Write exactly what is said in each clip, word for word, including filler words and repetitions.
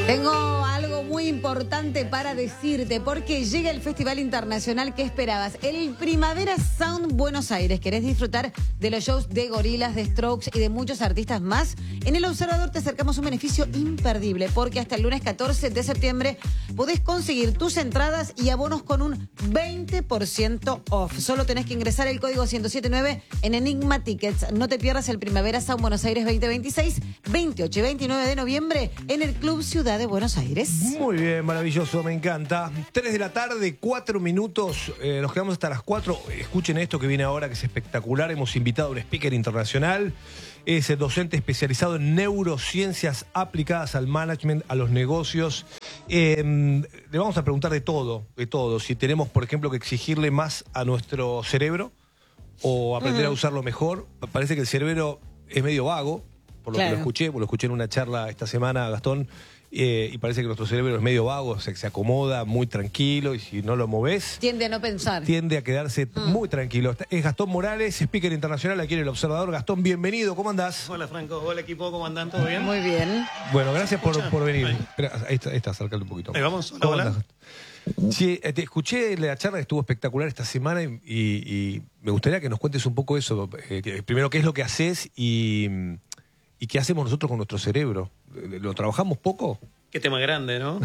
Tengo algo muy importante para decirte, porque llega el Festival Internacional que esperabas, el Primavera Sound Buenos Aires. ¿Querés disfrutar de los shows de Gorillaz, de Strokes y de muchos artistas más? En El Observador te acercamos un beneficio imperdible, porque hasta el lunes catorce de septiembre podés conseguir tus entradas y abonos con un veinte por ciento off. Solo tenés que ingresar el código ciento setenta y nueve en Enigma Tickets. No te pierdas el Primavera Sound Buenos Aires veinte veintiséis, veintiocho y veintinueve de noviembre en el Club Ciudad de Buenos Aires. Muy bien, maravilloso, me encanta. tres de la tarde, cuatro minutos, eh, nos quedamos hasta las cuatro. Escuchen esto que viene ahora, que es espectacular. Hemos invitado a un speaker internacional. Es el docente especializado en neurociencias aplicadas al management, a los negocios. Eh, le vamos a preguntar de todo, de todo. Si tenemos, por ejemplo, que exigirle más a nuestro cerebro o aprender uh-huh. a usarlo mejor. Parece que el cerebro es medio vago, por lo claro. que lo escuché, porque lo escuché en una charla esta semana, Gastón. Eh, y parece que nuestro cerebro es medio vago, se, se acomoda muy tranquilo y si no lo movés... Tiende a no pensar. Tiende a quedarse mm. muy tranquilo. Es Gastón Morales, speaker internacional aquí en El Observador. Gastón, bienvenido, ¿cómo andás? Hola, Franco. Hola, equipo, ¿cómo andan? ¿Todo bien? Muy bien. Bueno, gracias por, por venir. Espera, ahí está, ahí está, acércate un poquito. Ahí vamos, hola, ¿Cómo hola. andás? Sí, te escuché la charla que estuvo espectacular esta semana y, y, y me gustaría que nos cuentes un poco eso. Eh, que, primero, ¿qué es lo que haces y, y qué hacemos nosotros con nuestro cerebro? ¿Lo trabajamos poco? Qué tema grande, ¿no?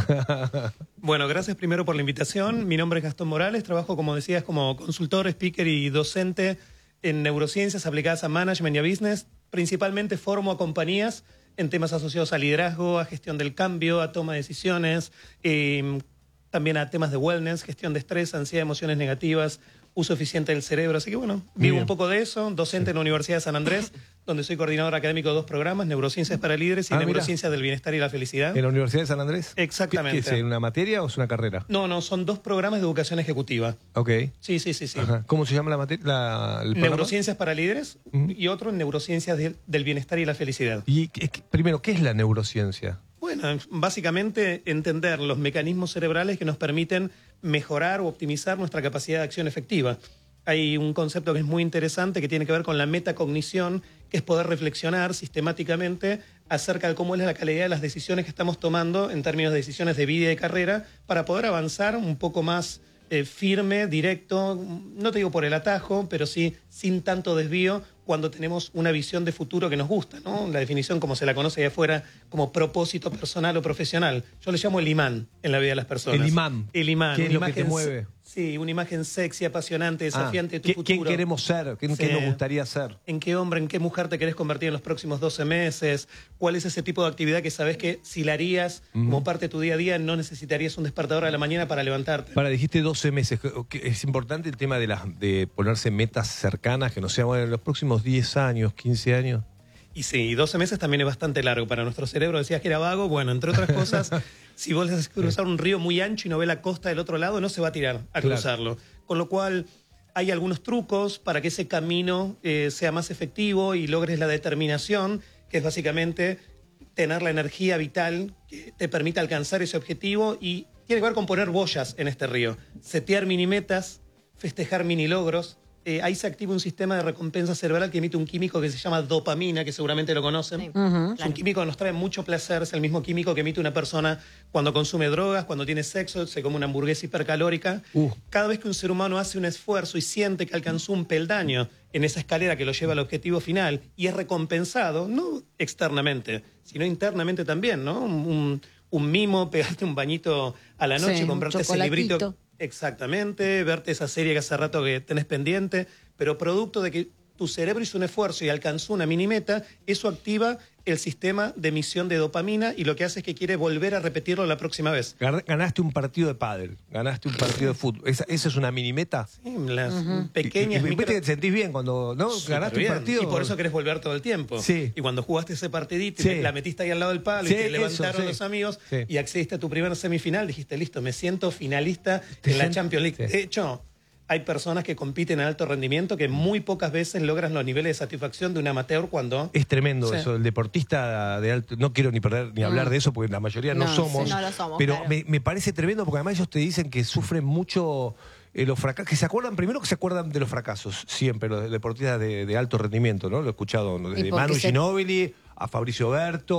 Bueno, gracias primero por la invitación. Mi nombre es Gastón Morales, trabajo, como decías, como consultor, speaker y docente en neurociencias aplicadas a management y a business. Principalmente formo a compañías en temas asociados a liderazgo, a gestión del cambio, a toma de decisiones, eh, también a temas de wellness, gestión de estrés, ansiedad, emociones negativas, uso eficiente del cerebro. Así que bueno, vivo un poco de eso, docente sí. en la Universidad de San Andrés, donde soy coordinador académico de dos programas, Neurociencias para Líderes y ah, Neurociencias del Bienestar y la Felicidad. ¿En la Universidad de San Andrés? Exactamente. ¿Qué, qué es, una materia o es una carrera? No, no, son dos programas de educación ejecutiva. Ok. Sí, sí, sí. sí. Ajá. ¿Cómo se llama la materia? La, el Neurociencias para Líderes uh-huh. y otro Neurociencias de, del Bienestar y la Felicidad. Y primero, ¿qué es la neurociencia? Bueno, básicamente entender los mecanismos cerebrales que nos permiten mejorar o optimizar nuestra capacidad de acción efectiva. Hay un concepto que es muy interesante que tiene que ver con la metacognición, que es poder reflexionar sistemáticamente acerca de cómo es la calidad de las decisiones que estamos tomando en términos de decisiones de vida y de carrera para poder avanzar un poco más eh, firme, directo, no te digo por el atajo, pero sí sin tanto desvío cuando tenemos una visión de futuro que nos gusta, ¿no? La definición como se la conoce allá afuera como propósito personal o profesional. Yo le llamo el imán en la vida de las personas. El imán. El imán. ¿Qué es lo que te mueve? Sí, una imagen sexy, apasionante, desafiante ah, de tu ¿qué, futuro. ¿Quién queremos ser? ¿Quién, sí. ¿Qué nos gustaría ser? ¿En qué hombre, en qué mujer te querés convertir en los próximos doce meses? ¿Cuál es ese tipo de actividad que sabes que si la harías mm. como parte de tu día a día no necesitarías un despertador a la mañana para levantarte? Para, dijiste doce meses. Es importante el tema de, las, de ponerse metas cercanas, que no sean bueno, en los próximos diez años, quince años. Y sí, doce meses también es bastante largo para nuestro cerebro. Decías que era vago. Bueno, entre otras cosas, si vos le haces cruzar un río muy ancho y no ve la costa del otro lado, no se va a tirar a claro. cruzarlo. Con lo cual, hay algunos trucos para que ese camino eh, sea más efectivo y logres la determinación, que es básicamente tener la energía vital que te permita alcanzar ese objetivo y tiene que ver con poner boyas en este río. Setear mini metas, festejar mini logros. Eh, ahí se activa un sistema de recompensa cerebral que emite un químico que se llama dopamina, que seguramente lo conocen. Sí. Uh-huh. Es un químico que nos trae mucho placer, es el mismo químico que emite una persona cuando consume drogas, cuando tiene sexo, se come una hamburguesa hipercalórica. Uh. Cada vez que un ser humano hace un esfuerzo y siente que alcanzó un peldaño en esa escalera que lo lleva al objetivo final y es recompensado, no externamente, sino internamente también, ¿no? Un, un, un mimo, pegarte un bañito a la noche, sí, comprarte ese librito. Exactamente, verte esa serie que hace rato que tenés pendiente, pero producto de que tu cerebro hizo un esfuerzo y alcanzó una mini meta, eso activa el sistema de emisión de dopamina y lo que hace es que quiere volver a repetirlo la próxima vez. Ganaste un partido de pádel, ganaste un partido de fútbol. ¿Esa, esa es una mini meta? Sí, las uh-huh. pequeñas... Y, y, micro... te sentís bien cuando ¿no? ganaste bien. un partido. Y por eso querés volver todo el tiempo. Sí. Y cuando jugaste ese partidito, sí. y la metiste ahí al lado del palo sí, y te levantaron eso, sí. los amigos sí. y accediste a tu primer semifinal, dijiste, listo, me siento finalista en la Champions League. Sí. De hecho... Hay personas que compiten en alto rendimiento que muy pocas veces logran los niveles de satisfacción de un amateur cuando... Es tremendo sí. eso, el deportista de alto... No quiero ni perder ni hablar mm. de eso porque la mayoría no, no somos. Sí, no lo somos, pero claro. me, me parece tremendo porque además ellos te dicen que sufren mucho eh, los fracasos, que se acuerdan, primero que se acuerdan de los fracasos, siempre, los deportistas de, de alto rendimiento, ¿no? Lo he escuchado desde Manu se... Ginóbili a Fabricio Berto,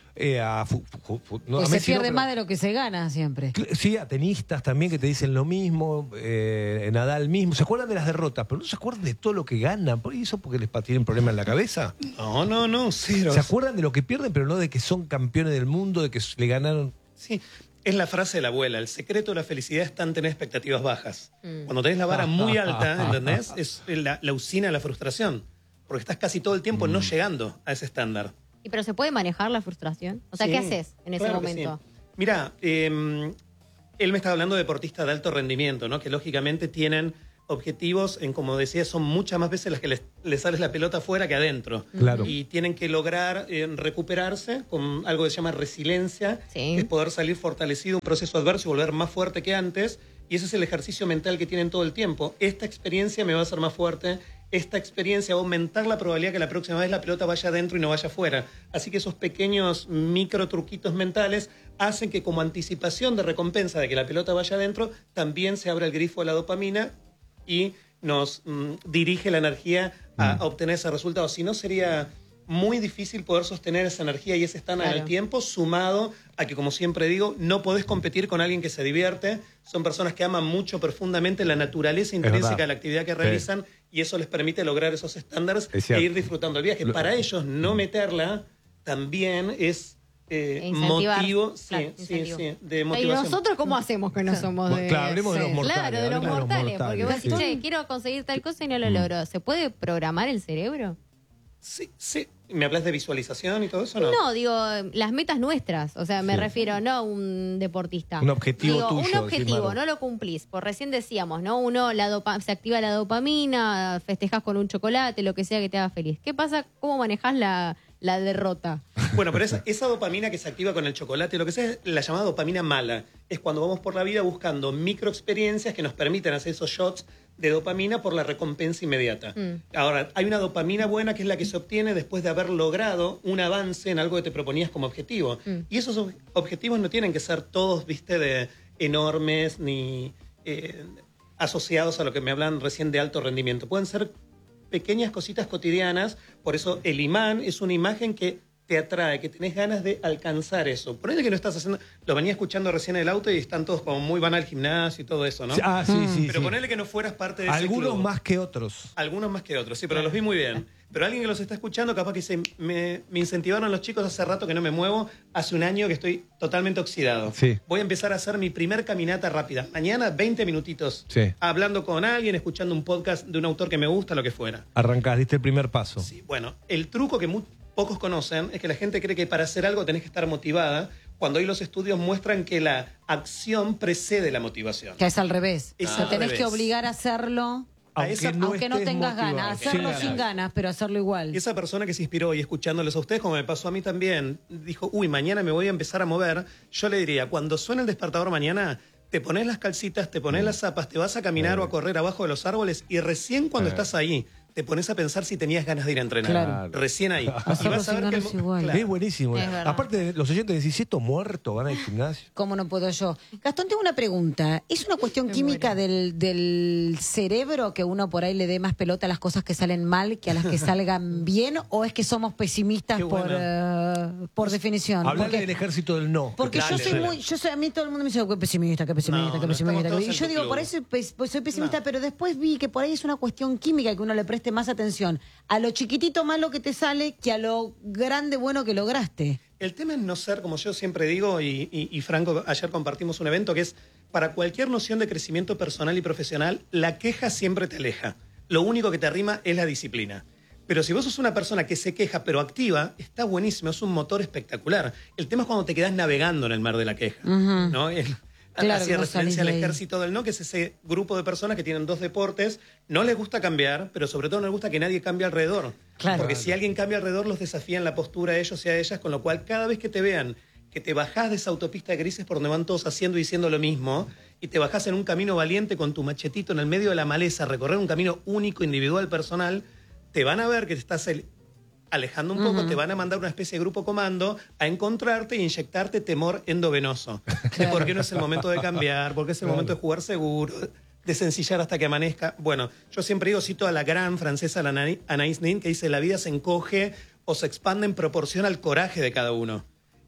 eh, a, fu, fu, fu, no, Pues a se Messi pierde no, pero, más de lo que se gana siempre. sí, a tenistas también que te dicen lo mismo, eh, Nadal mismo. ¿Se acuerdan de las derrotas? Pero no se acuerdan de todo lo que ganan. ¿Por eso? Porque les tienen problemas en la cabeza. No, no, no, cero. ¿Se acuerdan de lo que pierden, pero no de que son campeones del mundo, de que le ganaron? Sí, es la frase de la abuela. El secreto de la felicidad está en tener expectativas bajas. Mm. Cuando tenés la vara muy alta, ¿entendés? Es la, la usina de la frustración. Porque estás casi todo el tiempo mm. no llegando a ese estándar. ¿Y pero se puede manejar la frustración? O sea, sí, ¿qué haces en ese claro momento? Sí. Mira, eh, él me estaba hablando de deportistas de alto rendimiento, ¿no? Que lógicamente tienen objetivos, en como decía, son muchas más veces las que les, les sale la pelota afuera que adentro. Claro. Y tienen que lograr eh, recuperarse con algo que se llama resiliencia, sí. que es poder salir fortalecido un proceso adverso y volver más fuerte que antes. Y ese es el ejercicio mental que tienen todo el tiempo. Esta experiencia me va a hacer más fuerte. Esta experiencia va a aumentar la probabilidad que la próxima vez la pelota vaya adentro y no vaya afuera. Así que esos pequeños micro truquitos mentales hacen que como anticipación de recompensa de que la pelota vaya adentro, también se abra el grifo de la dopamina y nos mm, dirige la energía a, a obtener ese resultado. Si no, sería muy difícil poder sostener esa energía y ese estándar claro. en el tiempo, sumado a que, como siempre digo, no podés competir con alguien que se divierte. Son personas que aman mucho profundamente la naturaleza intrínseca de la actividad que realizan sí. y eso les permite lograr esos estándares e ir disfrutando el viaje. Lo... Para ellos, no meterla también es eh, motivo, sí, claro, sí, sí, de motivación. ¿Y nosotros cómo hacemos que no somos de...? Claro, hablemos de los mortales. Claro, de los mortales, mortales, porque vos decís, sí. che, quiero conseguir tal cosa y no lo logro. ¿Se puede programar el cerebro? Sí, sí. ¿Me hablas de visualización y todo eso, no? No, digo, las metas nuestras. O sea, me sí. refiero, no a un deportista. Un objetivo digo, tuyo. Un objetivo, sí, no lo cumplís. Por recién decíamos, ¿no? Uno la dopa se activa la dopamina, festejás con un chocolate, lo que sea que te haga feliz. ¿Qué pasa? ¿Cómo manejás la, la derrota? Bueno, pero esa, esa dopamina que se activa con el chocolate, lo que sea, es la llamada dopamina mala. Es cuando vamos por la vida buscando microexperiencias que nos permiten hacer esos shots de dopamina por la recompensa inmediata. Mm. Ahora, hay una dopamina buena que es la que se obtiene después de haber logrado un avance en algo que te proponías como objetivo. Mm. Y esos ob objetivos no tienen que ser todos, viste, de enormes ni eh, asociados a lo que me hablan recién de alto rendimiento. Pueden ser pequeñas cositas cotidianas, por eso el imán es una imagen que te atrae, que tenés ganas de alcanzar eso. Ponele que no estás haciendo... Lo venía escuchando recién en el auto y están todos como muy van al gimnasio y todo eso, ¿no? Ah, sí, sí. Pero sí. ponele que no fueras parte de ese Algunos club. más que otros. Algunos más que otros, sí, pero los vi muy bien. Pero alguien que los está escuchando, capaz que se, me, me incentivaron los chicos hace rato que no me muevo, hace un año que estoy totalmente oxidado. Sí. Voy a empezar a hacer mi primer caminata rápida. Mañana, veinte minutitos. Sí. Hablando con alguien, escuchando un podcast de un autor que me gusta, lo que fuera. Arrancás, diste el primer paso. Sí, bueno, el truco que muy pocos conocen es que la gente cree que para hacer algo tenés que estar motivada, cuando hoy los estudios muestran que la acción precede la motivación. Que es al revés. Es o sea, al tenés revés. que obligar a hacerlo... Aunque esa, no, aunque no tengas motivado. ganas, hacerlo Sí, sin claro. ganas, pero hacerlo igual. Y esa persona que se inspiró y escuchándolos a ustedes, como me pasó a mí también, dijo, uy, mañana me voy a empezar a mover. Yo le diría, cuando suene el despertador mañana, te pones las calcitas, te pones mm. las zapas, te vas a caminar mm. o a correr abajo de los árboles y recién cuando mm. estás ahí, te pones a pensar si tenías ganas de ir a entrenar. Claro. Recién ahí. Y vas a ver que el... igual. Es buenísimo. Es Aparte, los oyentes decís, si esto muerto, van al gimnasio. ¿Cómo no puedo yo? Gastón, tengo una pregunta. ¿Es una cuestión Me química del, del cerebro que uno por ahí le dé más pelota a las cosas que salen mal que a las que salgan bien? ¿O es que somos pesimistas Qué por, uh, por definición? Hablarle Porque, del ejército del no. porque Dale, yo soy dale. muy... Yo soy, a mí todo el mundo me dice, qué pesimista, qué pesimista, No, qué no, pesimista. estamos todos Y yo en tu digo, club. por ahí soy, pes- pues soy pesimista, No. pero después vi que por ahí es una cuestión química que uno le preste más atención a lo chiquitito malo que te sale que a lo grande bueno que lograste. El tema es no ser, como yo siempre digo, y, y, y Franco, ayer compartimos un evento que es, para cualquier noción de crecimiento personal y profesional, la queja siempre te aleja. Lo único que te arrima es la disciplina. Pero si vos sos una persona que se queja pero activa, está buenísimo, es un motor espectacular. El tema es cuando te quedás navegando en el mar de la queja. Uh-huh. ¿No? El, Claro, hacía no referencia al salís de ahí. ejército del no, que es ese grupo de personas que tienen dos deportes, no les gusta cambiar, pero sobre todo no les gusta que nadie cambie alrededor. Claro. Porque si alguien cambia alrededor, los desafían la postura a ellos y a ellas, con lo cual cada vez que te vean que te bajás de esa autopista de grises por donde van todos haciendo y diciendo lo mismo, y te bajás en un camino valiente con tu machetito en el medio de la maleza, recorrer un camino único, individual, personal, te van a ver que te estás el- alejando un poco, uh-huh. te van a mandar una especie de grupo comando a encontrarte e inyectarte temor endovenoso. De por qué no es el momento de cambiar, porque es el Claro. momento de jugar seguro, de sencillar hasta que amanezca. Bueno, yo siempre digo, cito a la gran francesa la Ana- Anaïs Nin, que dice, la vida se encoge o se expande en proporción al coraje de cada uno.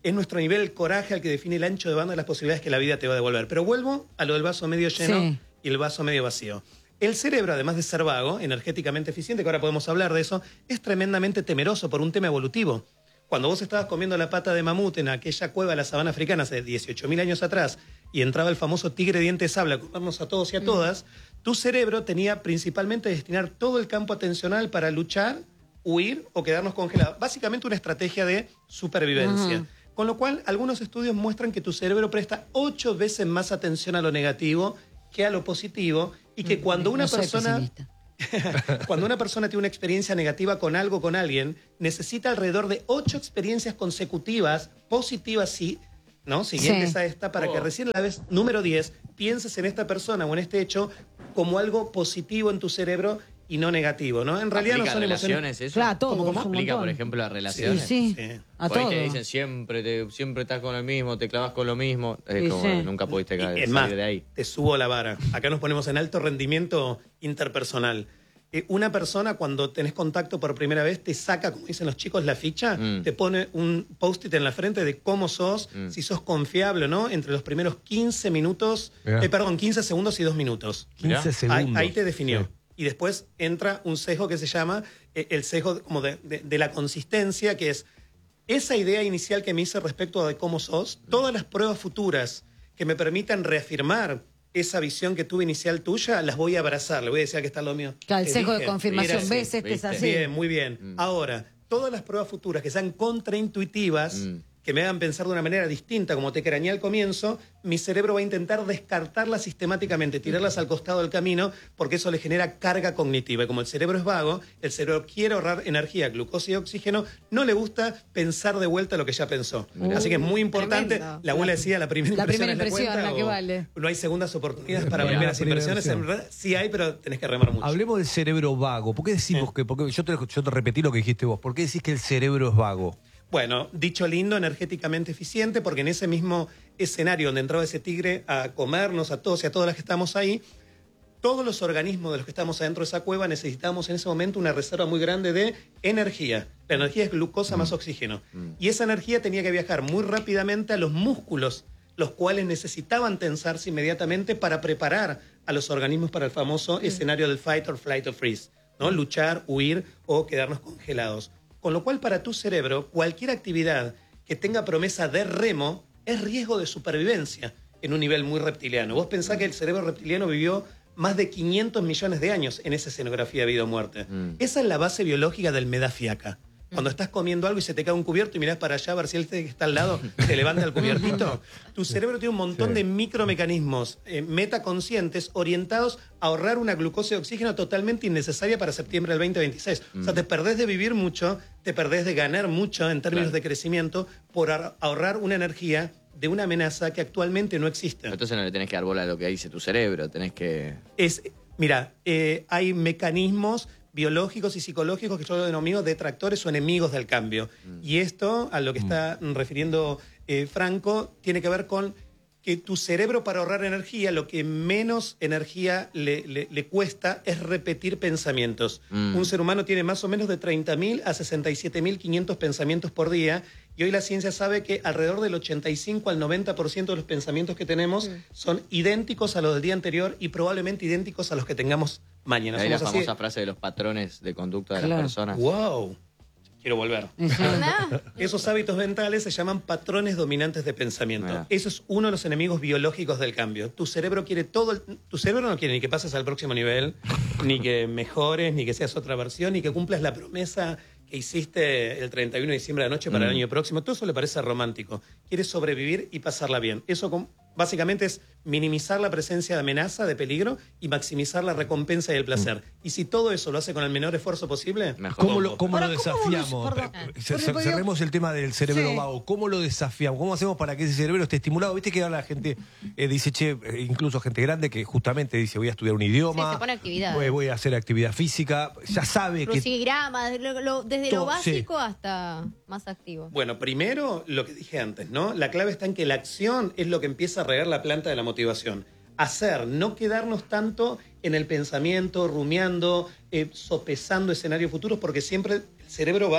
es nuestro nivel de coraje al que define el ancho de banda de las posibilidades que la vida te va a devolver. Pero vuelvo a lo del vaso medio lleno Sí. y el vaso medio vacío. El cerebro, además de ser vago, energéticamente eficiente, que ahora podemos hablar de eso, es tremendamente temeroso por un tema evolutivo. Cuando vos estabas comiendo la pata de mamut en aquella cueva de la sabana africana hace dieciocho mil años atrás y entraba el famoso tigre diente de sable a comernos a todos y a todas, tu cerebro tenía principalmente destinar todo el campo atencional para luchar, huir o quedarnos congelados. Básicamente una estrategia de supervivencia. Ujú. Con lo cual, algunos estudios muestran que tu cerebro presta ocho veces más atención a lo negativo que a lo positivo y que cuando una No soy persona... pesimista. Cuando una persona tiene una experiencia negativa con algo, con alguien, necesita alrededor de ocho experiencias consecutivas, positivas, sí, ¿no? Siguientes Sí. a esta, para que Oh. recién a la vez número diez pienses en esta persona o en este hecho como algo positivo en tu cerebro y no negativo, ¿no? En realidad no ¿Aplica son emociones. relaciones eso? Claro, todo, ¿Cómo, cómo? es un ¿Aplica, montón. por ejemplo, a Sí, relaciones? sí, Sí. a Por ahí todo. te dicen siempre, te, siempre estás con el mismo, te clavas con lo mismo. Es Sí, como sí. que nunca pudiste Y, caer, es salir más, de ahí. te subo la vara. Acá nos ponemos en alto rendimiento interpersonal. Eh, una persona cuando tenés contacto por primera vez te saca, como dicen los chicos, la ficha, Mm. te pone un post-it en la frente de cómo sos, Mm. si sos confiable o no, entre los primeros quince minutos, Mirá. eh, perdón, quince segundos y dos minutos. quince Mirá. segundos. Ahí, ahí te definió. Sí. Y después entra un sesgo que se llama eh, el sesgo como de, de- de la consistencia, que es esa idea inicial que me hice respecto de cómo sos, todas las pruebas futuras que me permitan reafirmar esa visión que tuve inicial tuya, las voy a abrazar. Le voy a decir que está lo mío. Claro, el Te sesgo de dije, confirmación. mira, ¿Ves? sí. Este es ¿viste? así. Bien, muy bien. Mm. Ahora, todas las pruebas futuras que sean contraintuitivas, Mm. que me hagan pensar de una manera distinta, como te craneé al comienzo, mi cerebro va a intentar descartarlas sistemáticamente, tirarlas al costado del camino, porque eso le genera carga cognitiva. Y como el cerebro es vago, el cerebro quiere ahorrar energía, glucosa y oxígeno, no le gusta pensar de vuelta lo que ya pensó. Mirá. Así que es muy importante. Tremendo. La abuela decía, la primera La impresión primera es la impresión, cuenta, la que o vale. No hay segundas oportunidades para Mirá, primeras la primera impresiones. En impresión. verdad, sí hay, pero tenés que remar mucho. Hablemos del cerebro vago. ¿Por qué decimos Sí. que.? Porque yo te, yo te repetí lo que dijiste vos. ¿Por qué decís que el cerebro es vago? Bueno, dicho lindo, energéticamente eficiente, porque en ese mismo escenario donde entraba ese tigre a comernos a todos y a todas las que estamos ahí, todos los organismos de los que estamos adentro de esa cueva necesitamos en ese momento una reserva muy grande de energía. La energía es glucosa más oxígeno. Y esa energía tenía que viajar muy rápidamente a los músculos, los cuales necesitaban tensarse inmediatamente para preparar a los organismos para el famoso escenario del fight or flight or freeze, ¿no? Luchar, huir o quedarnos congelados. Con lo cual, para tu cerebro, cualquier actividad que tenga promesa de remo es riesgo de supervivencia en un nivel muy reptiliano. Vos pensás que el cerebro reptiliano vivió más de quinientos millones de años en esa escenografía de vida o muerte. Mm. Esa es la base biológica del me da fiaca. Cuando estás comiendo algo y se te cae un cubierto y mirás para allá a ver si el que está al lado te levanta el cubiertito, tu cerebro tiene un montón Sí. de micromecanismos eh, metaconscientes orientados a ahorrar una glucosa y oxígeno totalmente innecesaria para septiembre del veinte veintiséis. O sea, te perdés de vivir mucho, te perdés de ganar mucho en términos Claro. de crecimiento por ahor- ahorrar una energía de una amenaza que actualmente no existe. Entonces no le tenés que dar bola a lo que dice tu cerebro, tenés que... Es, mira, eh, hay mecanismos biológicos y psicológicos que yo lo denomino detractores o enemigos del cambio. Y esto, a lo que está refiriendo eh, Franco, tiene que ver con que tu cerebro, para ahorrar energía, lo que menos energía le, le- le cuesta es repetir pensamientos. Mm. Un ser humano tiene más o menos de treinta mil a sesenta y siete mil quinientos pensamientos por día, y hoy la ciencia sabe que alrededor del ochenta y cinco al noventa por ciento de los pensamientos que tenemos son idénticos a los del día anterior y probablemente idénticos a los que tengamos mañana. Ahí la Somos así. famosa frase de los patrones de conducta de Claro. las personas. ¡Wow! Quiero volver. ¿Verdad? Esos hábitos mentales se llaman patrones dominantes de pensamiento. Mira. Eso es uno de los enemigos biológicos del cambio. Tu cerebro quiere todo. el- tu cerebro no quiere ni que pases al próximo nivel, ni que mejores, ni que seas otra versión, ni que cumplas la promesa que hiciste el treinta y uno de diciembre de la noche para el Mm. año próximo. Todo eso le parece romántico. Quiere sobrevivir y pasarla bien. Eso com- básicamente es minimizar la presencia de amenaza, de peligro, y maximizar la recompensa y el placer. Y si todo eso lo hace con el menor esfuerzo posible, Mejor. ¿Cómo lo, cómo Ahora, lo ¿cómo uno- desafiamos? perdón. Eh, Porque cer- cer- podía- Cerremos el tema del cerebro Sí. vago. ¿Cómo lo desafiamos? ¿Cómo hacemos para que ese cerebro esté estimulado? Viste que ahora la gente eh, dice, che, eh, incluso gente grande que justamente dice, voy a estudiar un idioma. Sí, se pone actividades. Voy, voy a hacer actividad física. Ya sabe que... Crucigramas, lo- lo- desde lo Todo, básico hasta más activo. bueno, primero lo que dije antes, ¿no? La clave está en que la acción es lo que empieza a regar la planta de la motivación. Hacer, no quedarnos tanto en el pensamiento, rumiando, eh, sopesando escenarios futuros, porque siempre el cerebro va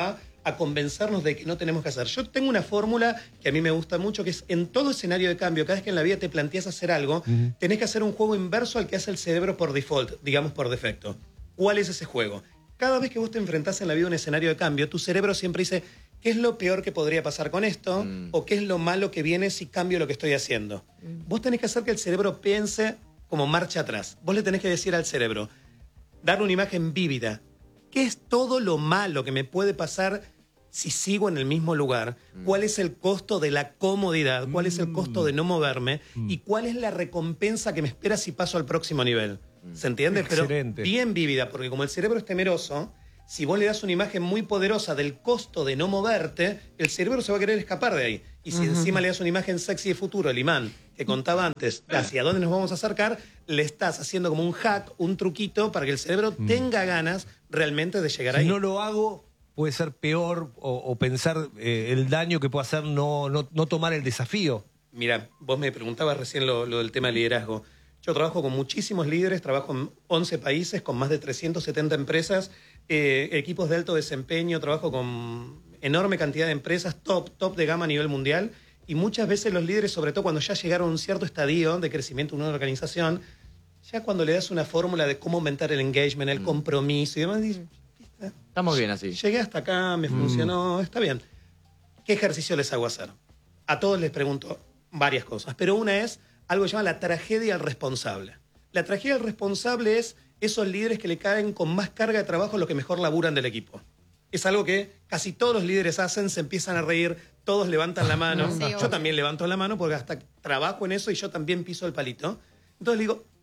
a convencernos de que no tenemos que hacer. Yo tengo una fórmula que a mí me gusta mucho, que es en todo escenario de cambio, cada vez que en la vida te planteas hacer algo, uh-huh. tenés que hacer un juego inverso al que hace el cerebro por default, digamos por defecto. ¿Cuál es ese juego? Cada vez que vos te enfrentás en la vida a un escenario de cambio, tu cerebro siempre dice, ¿qué es lo peor que podría pasar con esto? Mm. ¿O qué es lo malo que viene si cambio lo que estoy haciendo? Mm. Vos tenés que hacer que el cerebro piense como marcha atrás. Vos le tenés que decir al cerebro, darle una imagen vívida. ¿Qué es todo lo malo que me puede pasar si sigo en el mismo lugar? Mm. ¿Cuál es el costo de la comodidad? ¿Cuál mm. es el costo de no moverme? Mm. ¿Y cuál es la recompensa que me espera si paso al próximo nivel? ¿Se entiende? Excelente. Pero bien vívida, porque como el cerebro es temeroso, si vos le das una imagen muy poderosa del costo de no moverte, el cerebro se va a querer escapar de ahí. Y si uh-huh. encima le das una imagen sexy de futuro, el imán, que contaba antes, hacia dónde nos vamos a acercar, le estás haciendo como un hack, un truquito, para que el cerebro uh-huh. tenga ganas realmente de llegar si ahí. Si no lo hago, puede ser peor o, o pensar eh, el daño que puede hacer no, no, no tomar el desafío. Mira, vos me preguntabas recién lo, lo del tema de liderazgo. Yo trabajo con muchísimos líderes, trabajo en once países, con más de trescientas setenta empresas, eh, equipos de alto desempeño, trabajo con enorme cantidad de empresas, top, top de gama a nivel mundial, y muchas veces los líderes, sobre todo cuando ya llegaron a un cierto estadio de crecimiento de una organización, ya cuando le das una fórmula de cómo aumentar el engagement, el mm. compromiso y demás, dices, estamos bien así. Llegué hasta acá, me mm. funcionó, está bien. ¿Qué ejercicio les hago hacer? A todos les pregunto varias cosas, pero una es algo que se llama la tragedia al responsable. La tragedia al responsable es esos líderes que le caen con más carga de trabajo a los que mejor laburan del equipo. Es algo que casi todos los líderes hacen, se empiezan a reír, todos levantan la mano. Sí, yo también levanto la mano porque hasta trabajo en eso y yo también piso el palito. Entonces le digo,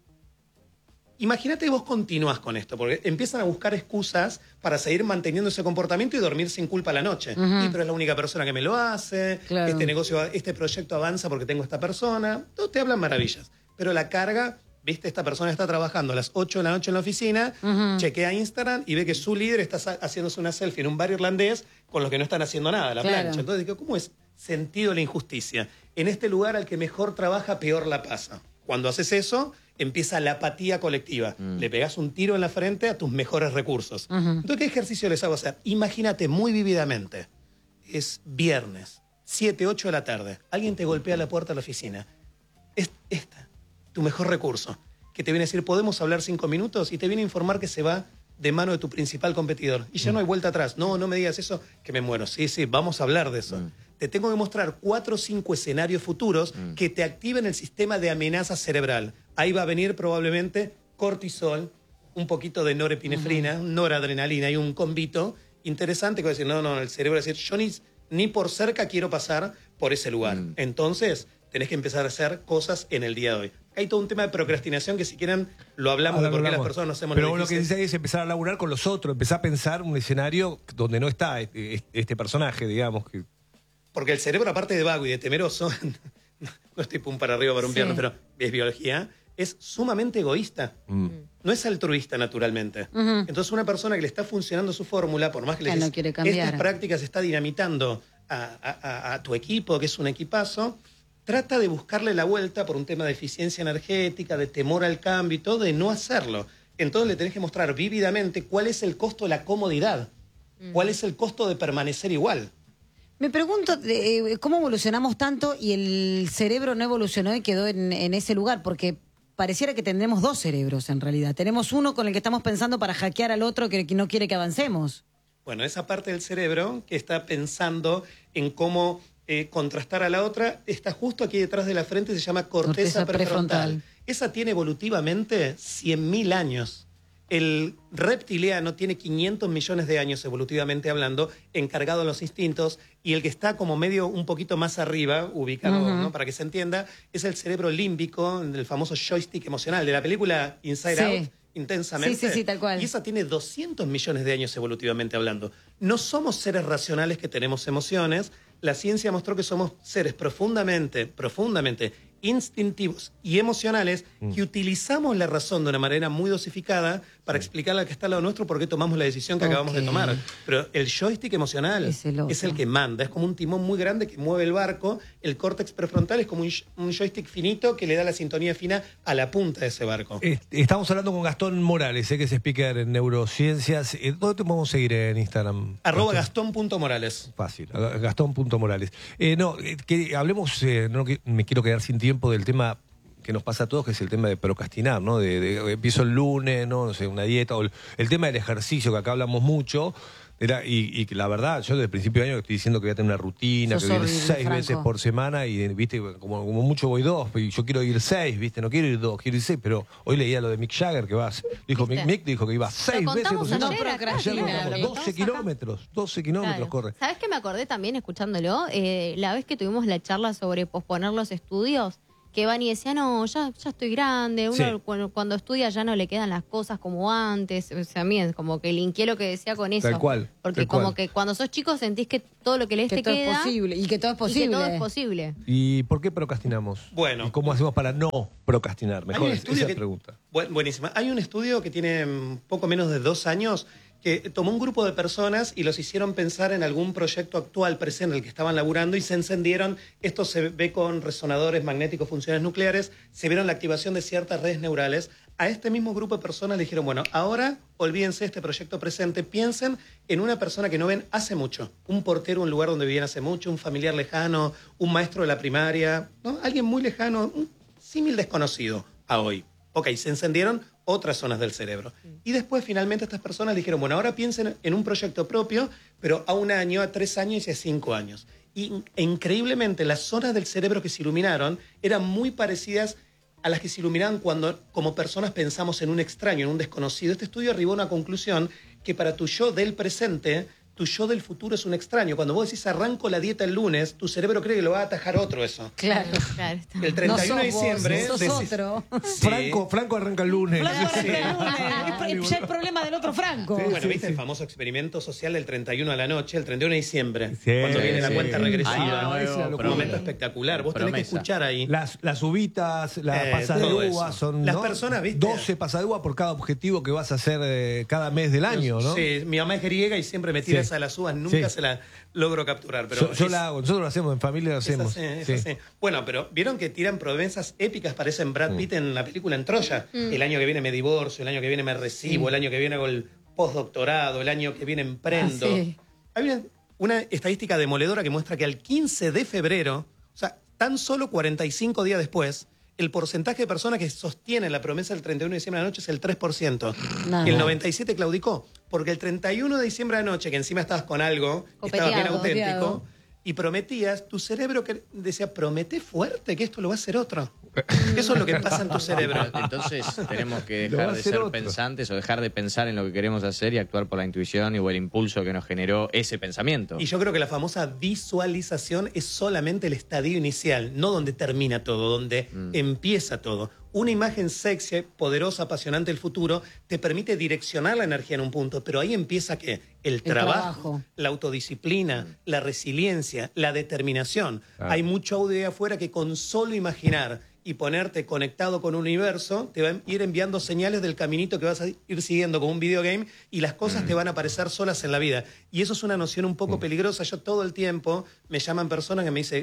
imagínate que vos continuás con esto, porque empiezan a buscar excusas para seguir manteniendo ese comportamiento y dormir sin culpa a la noche. Uh-huh. Y, pero es la única persona que me lo hace, claro. este negocio, este proyecto avanza porque tengo esta persona. Todos te hablan maravillas. Pero la carga, viste, esta persona está trabajando a las ocho de la noche en la oficina, uh-huh. chequea Instagram y ve que su líder está haciéndose una selfie en un barrio irlandés con los que no están haciendo nada, la claro. plancha. Entonces digo, ¿cómo es sentido la injusticia? En este lugar al que mejor trabaja, peor la pasa. Cuando haces eso, empieza la apatía colectiva. Mm. Le pegas un tiro en la frente a tus mejores recursos. Uh-huh. Entonces, ¿qué ejercicio les hago hacer? Imagínate muy vívidamente. Es viernes, siete, ocho de la tarde. Alguien te golpea la puerta de la oficina. Es esta, tu mejor recurso. Que te viene a decir, ¿podemos hablar cinco minutos? Y te viene a informar que se va de mano de tu principal competidor. Y ya mm. no hay vuelta atrás. No, no me digas eso, que me muero. Sí, sí, vamos a hablar de eso. Mm. Te tengo que mostrar cuatro o cinco escenarios futuros mm. que te activen el sistema de amenaza cerebral. Ahí va a venir probablemente cortisol, un poquito de norepinefrina, uh-huh. noradrenalina y un combito interesante que va a decir, no, no, el cerebro va a decir, yo ni, ni por cerca quiero pasar por ese lugar. Mm. Entonces, tenés que empezar a hacer cosas en el día de hoy. Hay todo un tema de procrastinación que si quieren lo hablamos Ahora de por qué hablamos. las personas no hacemos Pero lo lo que difícil. dice ahí es empezar a laburar con los otros, empezar a pensar un escenario donde no está este, este personaje, digamos. que Porque el cerebro, aparte de vago y de temeroso, no estoy pum para arriba para un sí. viernes, pero es biología, es sumamente egoísta. Mm. No es altruista naturalmente. Uh-huh. Entonces una persona que le está funcionando su fórmula, por más que le no dices, estas prácticas está dinamitando a, a, a tu equipo, que es un equipazo, trata de buscarle la vuelta por un tema de eficiencia energética, de temor al cambio y todo, de no hacerlo. Entonces le tenés que mostrar vívidamente cuál es el costo de la comodidad, uh-huh. cuál es el costo de permanecer igual. Me pregunto eh, cómo evolucionamos tanto y el cerebro no evolucionó y quedó en, en ese lugar, porque pareciera que tendremos dos cerebros en realidad. Tenemos uno con el que estamos pensando para hackear al otro que, que no quiere que avancemos. Bueno, esa parte del cerebro que está pensando en cómo eh, contrastar a la otra está justo aquí detrás de la frente, se llama corteza, corteza prefrontal. prefrontal. Esa tiene evolutivamente cien mil años. El reptiliano tiene quinientos millones de años, evolutivamente hablando, encargado de los instintos, y el que está como medio un poquito más arriba, ubicado, uh-huh. ¿no? Para que se entienda, es el cerebro límbico, el famoso joystick emocional de la película Inside sí. Out, intensamente. Sí, sí, sí, tal cual. Y esa tiene doscientos millones de años evolutivamente hablando. No somos seres racionales que tenemos emociones. La ciencia mostró que somos seres profundamente, profundamente instintivos y emocionales Mm. que utilizamos la razón de una manera muy dosificada para explicarle al que está al lado nuestro por qué tomamos la decisión que acabamos de Ok. tomar. Pero el joystick emocional Es el otro. es el que manda, es como un timón muy grande que mueve el barco, el córtex prefrontal es como un, un joystick finito que le da la sintonía fina a la punta de ese barco. Eh, Estamos hablando con Gastón Morales, eh, que es speaker en neurociencias. Eh, ¿Dónde te podemos seguir en Instagram? Arroba Gastón. Gastón.Morales. Fácil, Gastón punto Morales. Eh, no, eh, que hablemos, eh, no que- me quiero quedar sin tiempo del tema que nos pasa a todos, que es el tema de procrastinar, ¿no? De, de- empiezo el lunes, ¿no? No sé, una dieta, o el, el tema del ejercicio, que acá hablamos mucho. Era, y, y que la verdad, yo desde el principio de año estoy diciendo que voy a tener una rutina, Sos que voy a ir horrible, seis Franco. veces por semana y, viste, como, como mucho voy dos, y yo quiero ir seis, viste, no quiero ir dos, quiero ir seis, pero hoy leía lo de Mick Jagger, que va, dijo, Mick, ¿Viste? Mick dijo que iba seis veces por contamos semana. ayer acá, Ayer claro, lo lo contamos, contamos doce acá. kilómetros, doce kilómetros Claro. corre. ¿Sabes qué me acordé también escuchándolo? Eh, la vez que tuvimos la charla sobre posponer los estudios, que Vani decía, no, ya, ya estoy grande, uno Sí. cuando, cuando estudia ya no le quedan las cosas como antes. O sea, a mí es como que linké lo que decía con eso. Tal cual, Porque tal como cual. que cuando sos chico sentís que todo lo que lees Que te todo queda es posible. Y que todo es y posible. que todo es posible. ¿Y por qué procrastinamos? Bueno. ¿Y cómo hacemos para no procrastinar? Mejor Hay un es- estudio esa que- pregunta. Bu- buenísima. Hay un estudio que tiene mm, poco menos de dos años que tomó un grupo de personas y los hicieron pensar en algún proyecto actual presente en el que estaban laburando y se encendieron. Esto se ve con resonadores magnéticos, funciones nucleares, se vieron la activación de ciertas redes neurales. A este mismo grupo de personas le dijeron, bueno, ahora olvídense de este proyecto presente, piensen en una persona que no ven hace mucho, un portero, un lugar donde vivían hace mucho, un familiar lejano, un maestro de la primaria, ¿no? Alguien muy lejano, un símil desconocido a hoy. Ok, se encendieron otras zonas del cerebro. Y después finalmente estas personas dijeron, bueno, ahora piensen en un proyecto propio, pero a un año, a tres años y a cinco años. Y e increíblemente las zonas del cerebro que se iluminaron eran muy parecidas a las que se iluminaban cuando como personas pensamos en un extraño, en un desconocido. Este estudio arribó a una conclusión que para tu yo del presente, tu yo del futuro es un extraño. Cuando vos decís arranco la dieta el lunes, tu cerebro cree que lo va a atajar otro eso. Claro. Claro, está. El treinta y uno de No sos vos, diciembre... sos decís- otro. Sí. Franco, Franco arranca el lunes. Franco Sí. arranca el lunes. Es ya el problema del otro Franco. Sí, Bueno, sí, ¿viste sí. el famoso experimento social del treinta y uno a la noche, el treinta y uno de diciembre? Sí, cuando viene la sí. cuenta Año regresiva. nuevo, esa es la Un locura. momento espectacular. Vos tenés que Promesa. escuchar ahí. Las, las uvitas, las Eh, pasas de todo uva eso. son Las ¿no? personas, ¿viste? doce pasas de uva por cada objetivo que vas a hacer eh, cada mes del año, ¿no? Sí, mi mamá es griega y siempre me tira Sí. esa de las uvas, nunca Sí. se la logro capturar. Pero yo yo es- la hago, nosotros lo hacemos, en familia lo es hacemos. así, es Sí. así. Bueno, pero vieron que tiran promesas épicas, parecen Brad Pitt en la película En Troya. El año que viene me divorcio, el año que viene me recibo, el año que viene hago el postdoctorado, el año que viene emprendo. Ah, sí. Hay una, una estadística demoledora que muestra que al quince de febrero, o sea, tan solo cuarenta y cinco días después, el porcentaje de personas que sostienen la promesa del treinta y uno de diciembre de la noche es el tres por ciento. Nada. Y el noventa y siete por ciento claudicó. Porque el treinta y uno de diciembre de la noche, que encima estabas con algo, estabas bien Copeteado. auténtico, y prometías, tu cerebro que decía, promete fuerte que esto lo va a hacer otro. Eso es lo que pasa en tu cerebro. Entonces tenemos que Lo va a dejar de hacer ser otro. pensantes o dejar de pensar en lo que queremos hacer y actuar por la intuición y o el impulso que nos generó ese pensamiento. Y yo creo que la famosa visualización es solamente el estadio inicial, no donde termina todo, donde empieza todo. Una imagen sexy, poderosa, apasionante del futuro te permite direccionar la energía en un punto, pero ahí empieza ¿qué? El, trabajo, trabajo. la autodisciplina, la resiliencia, la determinación. Claro. Hay mucho audio ahí afuera que con solo imaginar y ponerte conectado con un universo, te va a ir enviando señales del caminito que vas a ir siguiendo como un videogame y las cosas te van a aparecer solas en la vida. Y eso es una noción un poco peligrosa. Yo todo el tiempo me llaman personas que me dicen,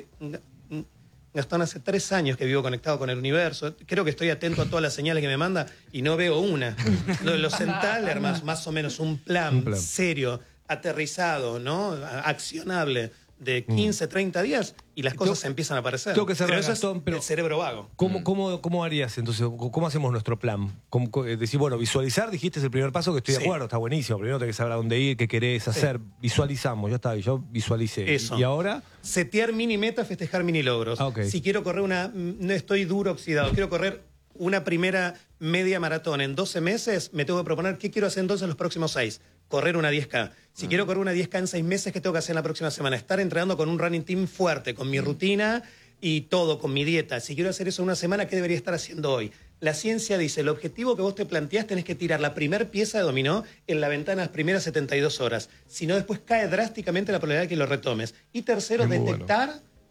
Gastón, hace tres años que vivo conectado con el universo, creo que estoy atento a todas las señales que me manda y no veo una. Lo, lo central, hermano, más o menos un plan, Un plan. serio, aterrizado, ¿no? A- accionable de quince, treinta días y las cosas Tengo- empiezan a aparecer. tengo que cerrar, pero eso Gastón, es pero- el cerebro vago. ¿Cómo, cómo, ¿Cómo harías entonces? ¿Cómo hacemos nuestro plan? ¿Cómo, co- eh, decir, bueno, visualizar, dijiste, es el primer paso, que estoy de Sí. acuerdo, está buenísimo. Primero tenés que saber a dónde ir, qué querés hacer. Visualizamos, ya está, yo visualicé. Eso. Y ahora, Setear mini metas, festejar mini logros. Ah, ok. Si quiero correr una, no estoy duro oxidado, quiero correr una primera media maratón en doce meses, me tengo que proponer qué quiero hacer entonces en los próximos seis. Correr una diez K. Si quiero correr una diez K en seis meses, ¿qué tengo que hacer en la próxima semana? Estar entrenando con un running team fuerte, con mi rutina y todo, con mi dieta. Si quiero hacer eso en una semana, ¿qué debería estar haciendo hoy? La ciencia dice, el objetivo que vos te planteás tenés que tirar la primer pieza de dominó en la ventana las primeras setenta y dos horas. Si no, después cae drásticamente la probabilidad de que lo retomes. Y tercero, Es muy detectar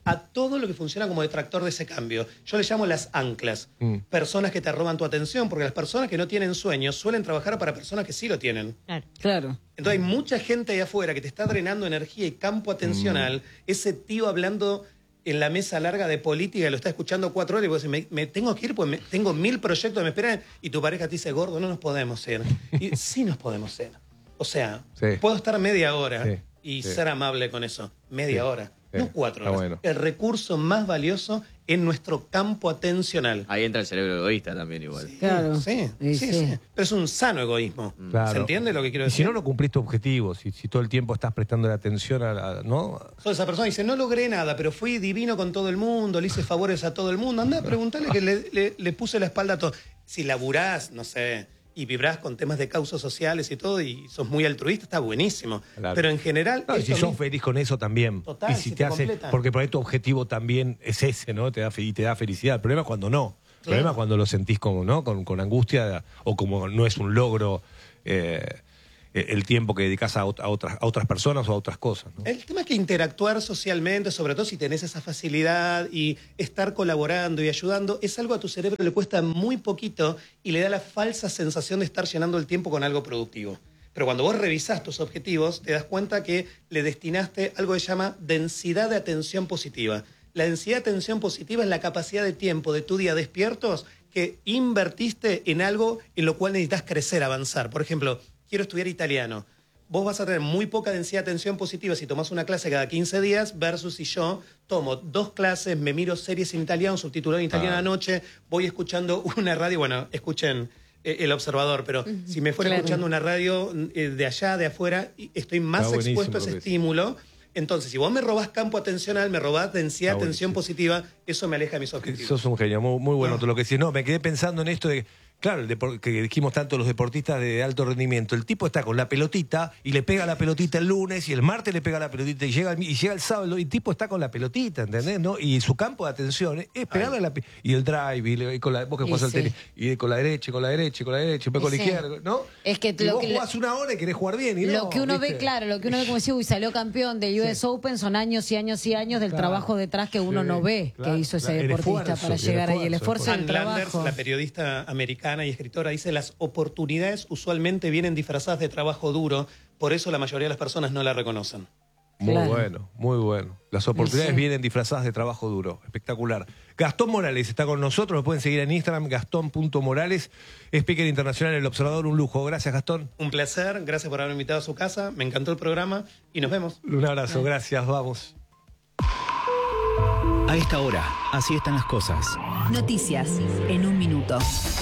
a todo lo que funciona como detractor de ese cambio. Yo le llamo las anclas. Mm. Personas que te roban tu atención, porque las personas que no tienen sueños suelen trabajar para personas que sí lo tienen. Claro. Claro. Entonces hay mucha gente ahí afuera que te está drenando energía y campo atencional. Mm. Ese tío hablando en la mesa larga de política, lo está escuchando cuatro horas y vos decís, me, me tengo que ir porque me- tengo mil proyectos que me esperan, y tu pareja te dice, gordo, no nos podemos ir. Y sí nos podemos ir. O sea, Sí. puedo estar media hora Sí, y sí. ser amable con eso. Media Sí, hora, sí, no cuatro está horas. bueno. El recurso más valioso en nuestro campo atencional. Ahí entra el cerebro egoísta también igual. Claro. Sí, Sí, sí, sí. sí. Pero es un sano egoísmo. Claro. ¿Se entiende lo que quiero Y decir? si no, no cumplís tu objetivo, si, si todo el tiempo estás prestando atención a, la- ¿no? Toda esa persona dice, no logré nada, pero fui divino con todo el mundo, le hice favores a todo el mundo. Anda a preguntarle que le, le- le puse la espalda a todo. Si laburás, no sé, y vibrás con temas de causas sociales y todo, y sos muy altruista, está buenísimo. Claro. Pero en general... No, y esto si sos mismo- feliz con eso también. Total, y si si te, te hace, completa. porque por ahí tu objetivo también es ese, ¿no? Te da, fe- y te da felicidad. El problema es cuando no. El problema es cuando lo sentís como, ¿no? Con, con angustia o como no es un logro eh, el tiempo que dedicas a, ot- a otras, a otras personas o a otras cosas, ¿no? El tema es que interactuar socialmente, sobre todo si tenés esa facilidad y estar colaborando y ayudando, es algo a tu cerebro le cuesta muy poquito y le da la falsa sensación de estar llenando el tiempo con algo productivo. Pero cuando vos revisás tus objetivos, te das cuenta que le destinaste algo que se llama densidad de atención positiva. La densidad de atención positiva es la capacidad de tiempo de tu día despiertos que invertiste en algo en lo cual necesitas crecer, avanzar. Por ejemplo, quiero estudiar italiano. Vos vas a tener muy poca densidad de atención positiva si tomás una clase cada quince días versus si yo tomo dos clases, me miro series en italiano, subtitulado en italiano Ah. anoche, voy escuchando una radio, bueno, escuchen eh, El Observador, pero si me fuera claro. escuchando una radio eh, de allá, de afuera, y estoy más Está buenísimo expuesto a lo ese que decís. estímulo. Entonces, si vos me robás campo atencional, me robás densidad de Está atención buenísimo. positiva, eso me aleja de mis objetivos. Sos un genio, muy, muy bueno No. todo lo que decís. No, me quedé pensando en esto de, claro, el depor- que dijimos tanto los deportistas de alto rendimiento. El tipo está con la pelotita y le pega la pelotita el lunes y el martes le pega la pelotita y llega el, mi- y llega el sábado y el tipo está con la pelotita, ¿entendés? ¿No? Y su campo de atención es pegarle a la pe- y el drive y, le- y con la, vos que Y jugás al sí. tenis y con la derecha, y con la derecha, y con la derecha, y después con la Y sí. izquierda, ¿no? Es que y lo vos que le- jugás una hora y querés jugar bien y Lo no, que uno ¿viste? ve, claro, lo que uno ve como decía, uy, salió campeón del U S Open, son años y años y años del Claro. trabajo detrás que uno Sí, no ve claro, que hizo ese claro, el deportista esfuerzo, para el llegar ahí, el esfuerzo, esfuerzo Ann del Landers, trabajo. la periodista americana y escritora, dice las oportunidades usualmente vienen disfrazadas de trabajo duro, por eso la mayoría de las personas no la reconocen. Muy Claro. bueno, muy bueno. Las oportunidades Sí. vienen disfrazadas de trabajo duro. Espectacular. Gastón Morales está con nosotros. Lo pueden seguir en Instagram, gastón punto morales. Speaker internacional en El Observador. Un lujo. Gracias, Gastón. Un placer, gracias por haberme invitado a su casa, me encantó el programa y nos vemos. Un abrazo. Gracias. Vamos. A esta hora, así están las cosas. Noticias en un minuto.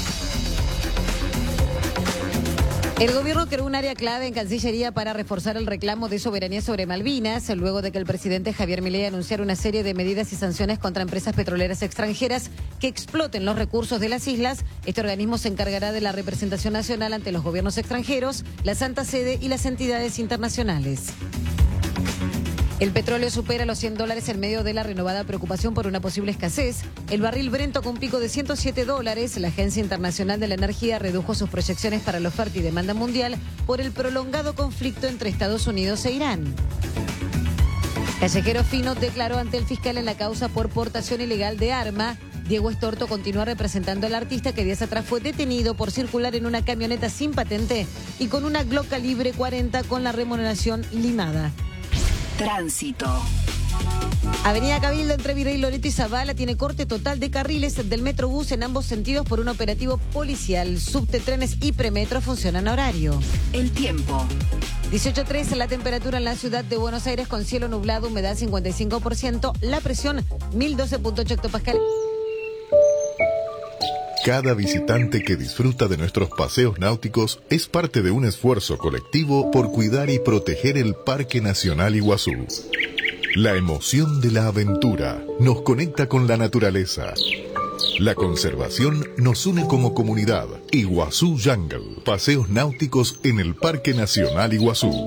El gobierno creó un área clave en Cancillería para reforzar el reclamo de soberanía sobre Malvinas, luego de que el presidente Javier Milei anunciara una serie de medidas y sanciones contra empresas petroleras extranjeras que exploten los recursos de las islas. Este organismo se encargará de la representación nacional ante los gobiernos extranjeros, la Santa Sede y las entidades internacionales. El petróleo supera los cien dólares en medio de la renovada preocupación por una posible escasez. El barril Brent tocó un pico de ciento siete dólares. La Agencia Internacional de la Energía redujo sus proyecciones para la oferta y demanda mundial por el prolongado conflicto entre Estados Unidos e Irán. Callejero Fino declaró ante el fiscal en la causa por portación ilegal de arma. Diego Estorto continúa representando al artista que días atrás fue detenido por circular en una camioneta sin patente y con una Glock calibre cuarenta con la remuneración limada. Tránsito. Avenida Cabildo entre Virrey Loreto y Zavala tiene corte total de carriles del Metrobús en ambos sentidos por un operativo policial. Subte, trenes y premetro funcionan a horario. El tiempo. dieciocho trece la temperatura en la ciudad de Buenos Aires con cielo nublado, humedad cincuenta y cinco por ciento, la presión mil doce punto ocho hectopascal. Cada visitante que disfruta de nuestros paseos náuticos es parte de un esfuerzo colectivo por cuidar y proteger el Parque Nacional Iguazú. La emoción de la aventura nos conecta con la naturaleza. La conservación nos une como comunidad. Iguazú Jungle. Paseos náuticos en el Parque Nacional Iguazú.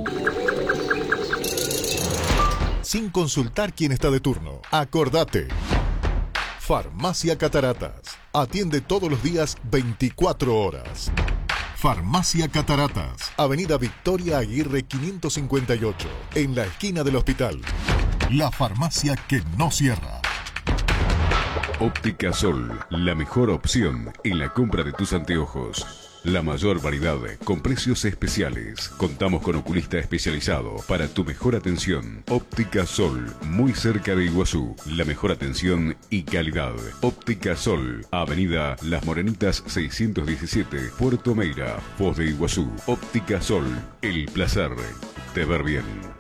Sin consultar quién está de turno. Acordate. Farmacia Cataratas. Atiende todos los días veinticuatro horas. Farmacia Cataratas. Avenida Victoria Aguirre quinientos cincuenta y ocho. En la esquina del hospital. La farmacia que no cierra. Óptica Sol, la mejor opción en la compra de tus anteojos. La mayor variedad con precios especiales. Contamos con oculista especializado para tu mejor atención. Óptica Sol, muy cerca de Iguazú. La mejor atención y calidad. Óptica Sol, Avenida Las Morenitas seiscientos diecisiete, Puerto Meira, Foz de Iguazú. Óptica Sol, el placer de ver bien.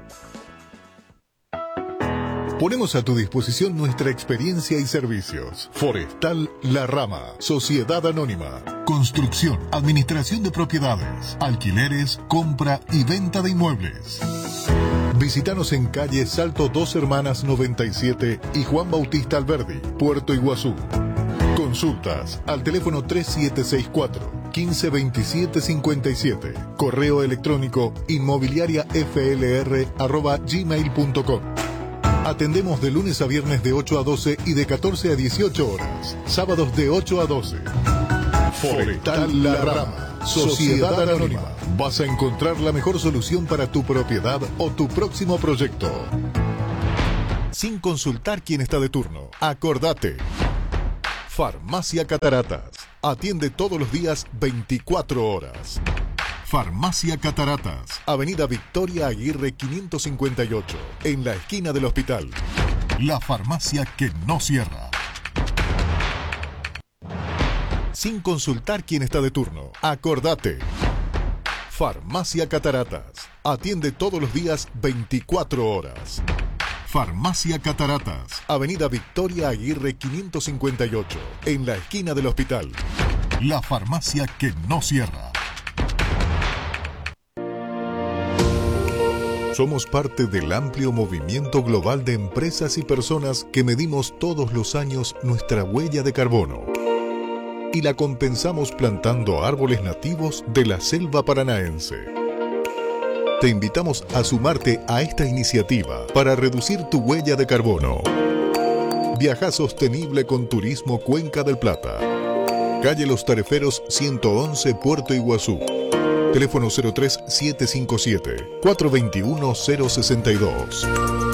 Ponemos a tu disposición nuestra experiencia y servicios. Forestal La Rama, Sociedad Anónima. Construcción, administración de propiedades, alquileres, compra y venta de inmuebles. Visítanos en calle Salto Dos Hermanas noventa y siete y Juan Bautista Alberdi, Puerto Iguazú. Consultas al teléfono tres siete seis cuatro, uno cinco dos siete cinco siete. Correo electrónico inmobiliariaflr arroba gmail punto com. Atendemos de lunes a viernes de ocho a doce y de catorce a dieciocho horas. Sábados de ocho a doce. Forestal La Rama, Sociedad Anónima. Vas a encontrar la mejor solución para tu propiedad o tu próximo proyecto. Sin consultar quién está de turno. Acordate. Farmacia Cataratas. Atiende todos los días veinticuatro horas. Farmacia Cataratas, Avenida Victoria Aguirre quinientos cincuenta y ocho, en la esquina del hospital. La farmacia que no cierra. Sin consultar quién está de turno. Acordate. Farmacia Cataratas. Atiende todos los días veinticuatro horas. Farmacia Cataratas, Avenida Victoria Aguirre quinientos cincuenta y ocho, en la esquina del hospital. La farmacia que no cierra. Somos parte del amplio movimiento global de empresas y personas que medimos todos los años nuestra huella de carbono y la compensamos plantando árboles nativos de la selva paranaense. Te invitamos a sumarte a esta iniciativa para reducir tu huella de carbono. Viaja sostenible con Turismo Cuenca del Plata. Calle Los Tareferos ciento once, Puerto Iguazú. Teléfono cero tres siete cinco siete, cuatro dos uno, cero seis dos.